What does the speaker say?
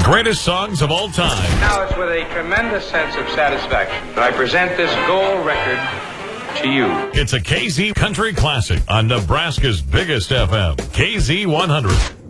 greatest songs of all time. Now it's with a tremendous sense of satisfaction that I present this gold record to you. It's a KZ Country Classic on Nebraska's biggest FM, KZ 100.